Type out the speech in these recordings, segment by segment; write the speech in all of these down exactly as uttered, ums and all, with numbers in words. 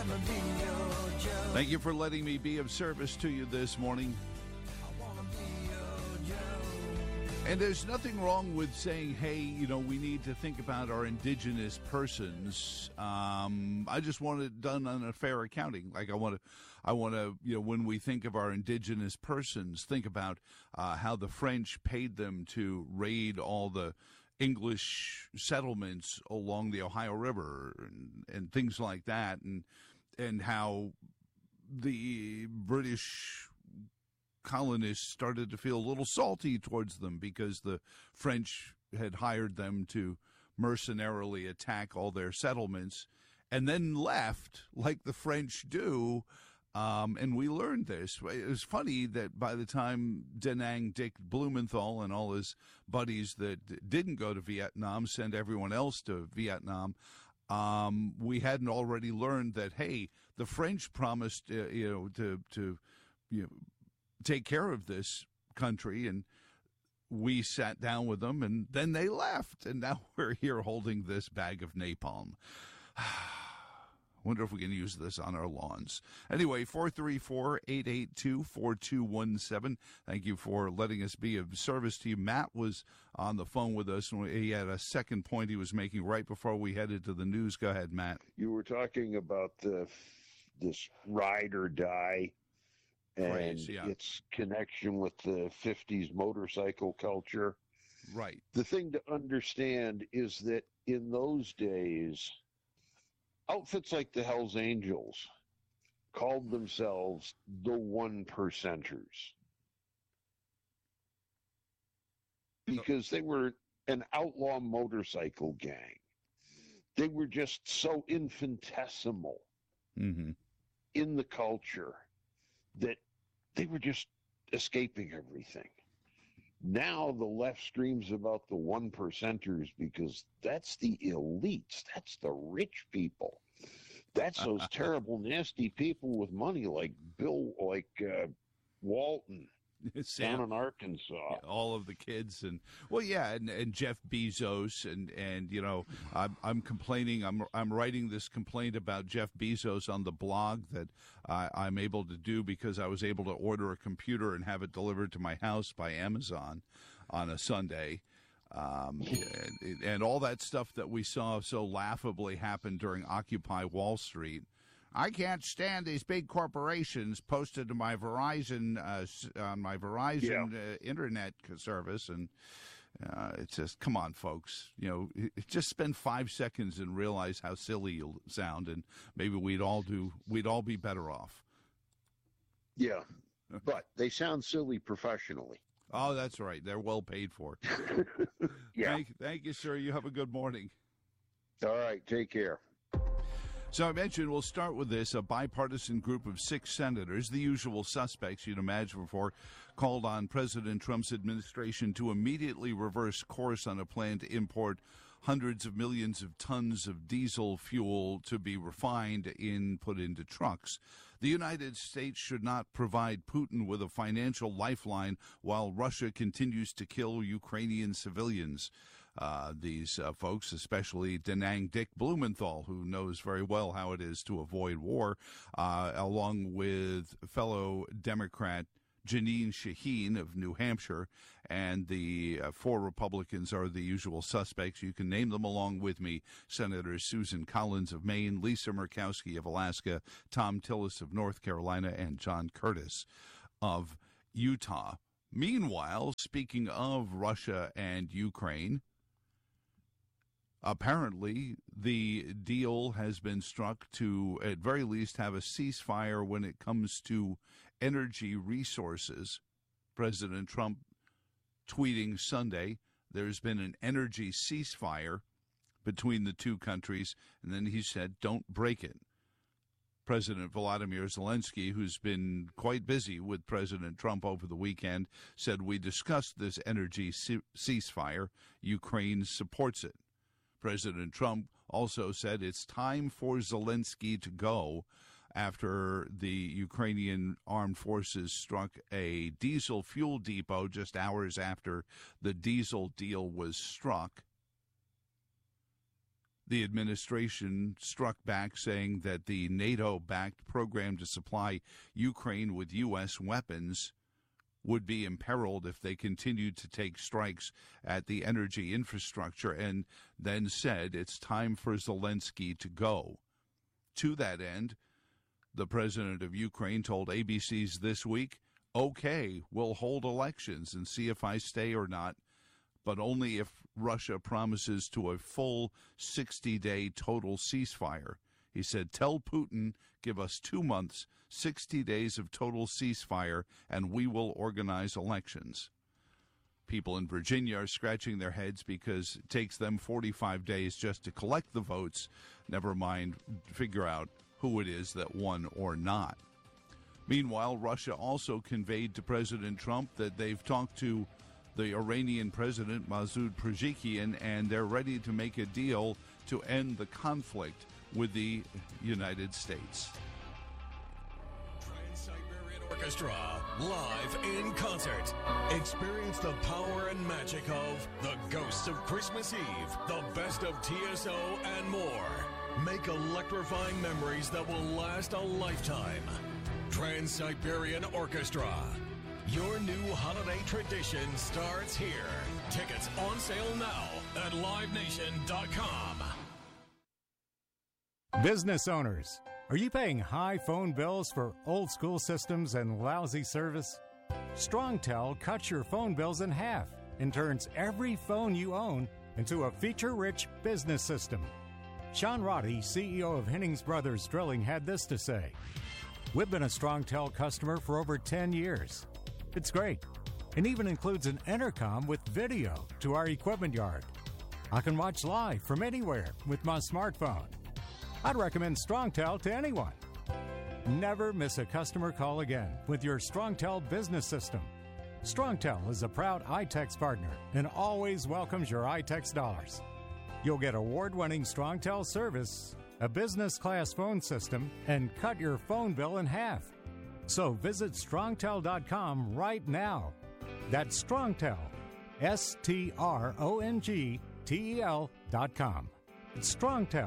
Thank you for letting me be of service to you this morning. And there's nothing wrong with saying, hey, you know, we need to think about our indigenous persons. Um, I just want it done on a fair accounting. Like I want to, I want to, you know, when we think of our indigenous persons, think about uh, how the French paid them to raid all the English settlements along the Ohio River and, and things like that, and and how the British colonists started to feel a little salty towards them because the French had hired them to mercenarily attack all their settlements and then left like the French do. Um, and we learned this. It was funny that by the time Da Nang Dick Blumenthal and all his buddies that didn't go to Vietnam sent everyone else to Vietnam, um, we hadn't already learned that, hey, the French promised, uh, you know, to, to, you know, take care of this country, and we sat down with them, and then they left, and now we're here holding this bag of napalm. Wonder if we can use this on our lawns. Anyway, four three four, eight eight two, four two one seven. Thank you for letting us be of service to you. Matt was on the phone with us, and he had a second point he was making right before we headed to the news. Go ahead, Matt. You were talking about the, this ride or die and Phrase, yeah. its connection with the fifties motorcycle culture. Right. The thing to understand is that in those days, outfits like the Hells Angels called themselves the one percenters because they were an outlaw motorcycle gang. They were just so infinitesimal mm-hmm. in the culture that they were just escaping everything. Now the left screams about the one percenters because that's the elites. That's the rich people. That's those terrible, nasty people with money like Bill, like uh, Walton Sam, down in Arkansas. All of the kids and well, yeah, and, and Jeff Bezos and and you know, I'm I'm complaining. I'm I'm writing this complaint about Jeff Bezos on the blog that uh, I'm able to do because I was able to order a computer and have it delivered to my house by Amazon on a Sunday. Um, and, and all that stuff that we saw so laughably happen during Occupy Wall Street. I can't stand these big corporations posted to my Verizon uh, on my Verizon yeah. uh, internet service, and uh, it's just come on, folks. You know, it, just spend five seconds and realize how silly you'll sound, and maybe we'd all do. We'd all be better off. Yeah, but they sound silly professionally. Oh, that's right. They're well paid for. yeah. Thank, thank you, sir. You have a good morning. All right. Take care. So I mentioned we'll start with this. A bipartisan group of six senators, the usual suspects you'd imagine before, called on President Trump's administration to immediately reverse course on a plan to import hundreds of millions of tons of diesel fuel to be refined and put into trucks. The United States should not provide Putin with a financial lifeline while Russia continues to kill Ukrainian civilians. Uh, these uh, folks, especially Da Nang Dick Blumenthal, who knows very well how it is to avoid war, uh, along with fellow Democrat Jeanine Shaheen of New Hampshire, and the uh, four Republicans are the usual suspects. You can name them along with me. Senators Susan Collins of Maine, Lisa Murkowski of Alaska, Tom Tillis of North Carolina, and John Curtis of Utah. Meanwhile, speaking of Russia and Ukraine, apparently, the deal has been struck to, at very least, have a ceasefire when it comes to energy resources. President Trump tweeting Sunday, there's been an energy ceasefire between the two countries, and then he said, don't break it. President Volodymyr Zelensky, who's been quite busy with President Trump over the weekend, said, we discussed this energy ce- ceasefire. Ukraine supports it. President Trump also said it's time for Zelensky to go after the Ukrainian armed forces struck a diesel fuel depot just hours after the diesel deal was struck. The administration struck back, saying that the NATO-backed program to supply Ukraine with U S weapons would be imperiled if they continued to take strikes at the energy infrastructure, and then said it's time for Zelensky to go. To that end, the president of Ukraine told A B C's This Week, okay, we'll hold elections and see if I stay or not, but only if Russia promises to a full sixty-day total ceasefire. He said, tell Putin, give us two months, sixty days of total ceasefire, and we will organize elections. People in Virginia are scratching their heads because it takes them forty-five days just to collect the votes, never mind figure out who it is that won or not. Meanwhile, Russia also conveyed to President Trump that they've talked to the Iranian president, Masoud Pezeshkian, and they're ready to make a deal to end the conflict with the United States. Trans-Siberian Orchestra, live in concert. Experience the power and magic of The Ghosts of Christmas Eve, the best of T S O, and more. Make electrifying memories that will last a lifetime. Trans-Siberian Orchestra. Your new holiday tradition starts here. Tickets on sale now at live nation dot com. Business owners, are you paying high phone bills for old school systems and lousy service? StrongTel cuts your phone bills in half and turns every phone you own into a feature-rich business system. Sean Roddy, C E O of Hennings Brothers Drilling, had this to say. We've been a StrongTel customer for over ten years. It's great, and even includes an intercom with video to our equipment yard. I can watch live from anywhere with my smartphone. I'd recommend StrongTel to anyone. Never miss a customer call again with your StrongTel business system. StrongTel is a proud iTex partner and always welcomes your iTex dollars. You'll get award-winning StrongTel service, a business-class phone system, and cut your phone bill in half. So visit strongtel dot com right now. That's StrongTel, S T R O N G T E L dot com. It's StrongTel.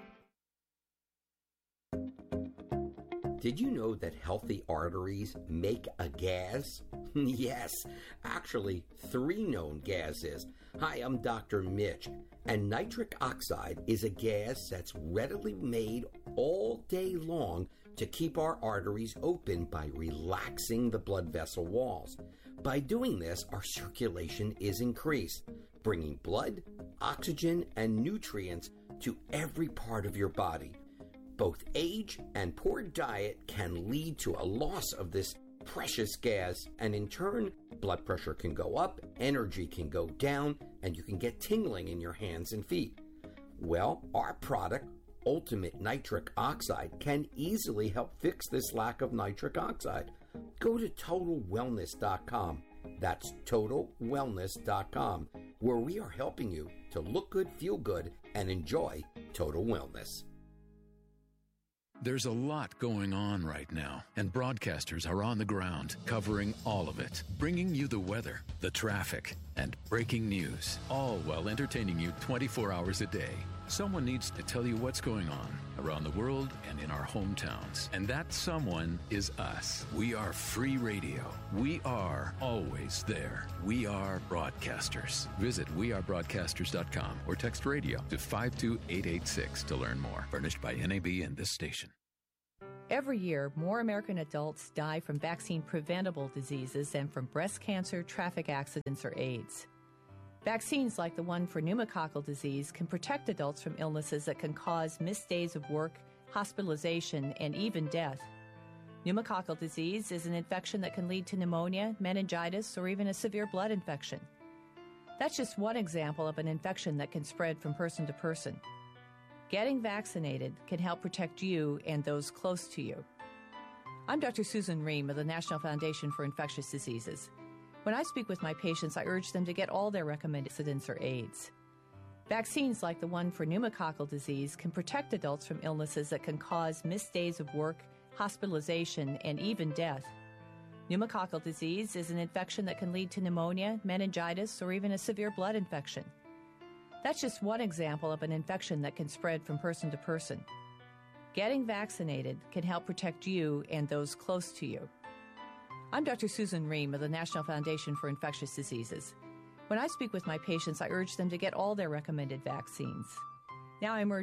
Did you know that healthy arteries make a gas? Yes, actually, three known gases. Hi, I'm Doctor Mitch, and nitric oxide is a gas that's readily made all day long to keep our arteries open by relaxing the blood vessel walls. By doing this, our circulation is increased, bringing blood, oxygen, and nutrients to every part of your body. Both age and poor diet can lead to a loss of this precious gas, and in turn, blood pressure can go up, energy can go down, and you can get tingling in your hands and feet. Well, our product, Ultimate Nitric Oxide, can easily help fix this lack of nitric oxide. Go to total wellness dot com. That's total wellness dot com, where we are helping you to look good, feel good, and enjoy total wellness. There's a lot going on right now, and broadcasters are on the ground covering all of it, bringing you the weather, the traffic, and breaking news, all while entertaining you twenty-four hours a day. Someone needs to tell you what's going on around the world and in our hometowns, and that someone is us. We are free radio. We are always there. We are broadcasters. Visit we are broadcasters dot com or text radio to five two eight eight six to learn more. Furnished by N A B and this station. Every year, more American adults die from vaccine-preventable diseases than from breast cancer, traffic accidents, or AIDS. Vaccines like the one for pneumococcal disease can protect adults from illnesses that can cause missed days of work, hospitalization, and even death. Pneumococcal disease is an infection that can lead to pneumonia, meningitis, or even a severe blood infection. That's just one example of an infection that can spread from person to person. Getting vaccinated can help protect you and those close to you. I'm Doctor Susan Ream of the National Foundation for Infectious Diseases. When I speak with my patients, I urge them to get all their recommended incidents or aids. Vaccines like the one for pneumococcal disease can protect adults from illnesses that can cause missed days of work, hospitalization, and even death. Pneumococcal disease is an infection that can lead to pneumonia, meningitis, or even a severe blood infection. That's just one example of an infection that can spread from person to person. Getting vaccinated can help protect you and those close to you. I'm Doctor Susan Ream of the National Foundation for Infectious Diseases. When I speak with my patients, I urge them to get all their recommended vaccines. Now I'm urging